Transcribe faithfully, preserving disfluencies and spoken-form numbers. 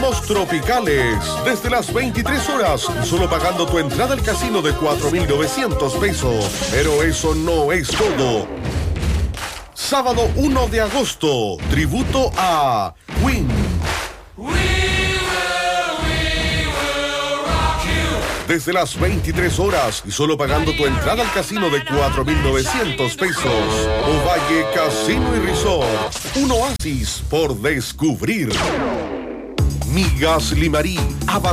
Los Tropicales, desde las veintitrés horas, solo pagando tu entrada al casino de cuatro mil novecientos pesos. Pero eso no es todo. Sábado uno de agosto, tributo a Queen. Desde las veintitrés horas y solo pagando tu entrada al casino de cuatro mil novecientos pesos. Ovalle Casino y Resort. Un oasis por descubrir. Migas Limarí.